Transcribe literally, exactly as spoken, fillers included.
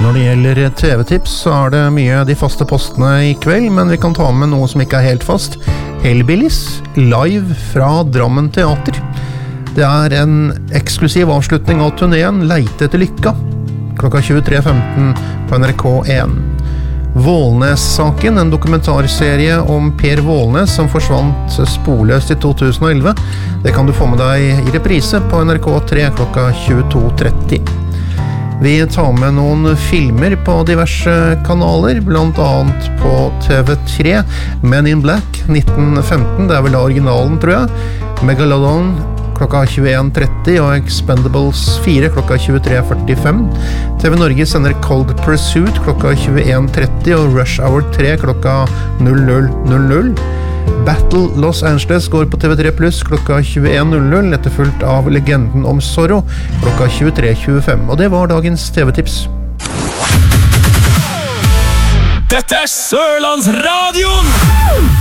Når det gjelder T V-tips så er det mye de faste postene i kveld, men vi kan ta med noe som ikke er helt fast. Hellbillies, live fra Drammen Teater. Det er en eksklusiv avslutning av turnéen Leite etter lykka, klokka tjuetre femten på N R K én. Vålnes-saken, en dokumentarserie om Per Vålnes som forsvant sporløst i to tusen og elleve. Det kan du få med deg i reprise på N R K tre klokka tjueto tretti. Vi tar med noen filmer på diverse kanaler, blant annet på T V tre, Men in Black nitten femten, det er vel da originalen, tror jeg. Megalodon klokka tjueen tretti og Expendables fire klokka tjuetre førtifem. T V Norge sender Cold Pursuit klokka tjueen tretti og Rush Hour tre klokka null null null null. Battle Los Angeles går på T V tre pluss klokka tjueen null null, etterfulgt av Legenden om Zorro klokka tjuetre tjuefem. Og det var dagens T V-tips. Dette er Sørlandsradion!